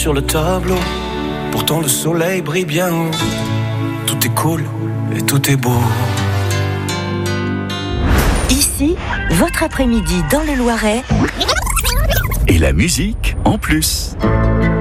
sur le tableau. Pourtant le soleil brille bien haut. Tout est cool et tout est beau. Ici, votre après-midi dans le Loiret. Et la musique en plus.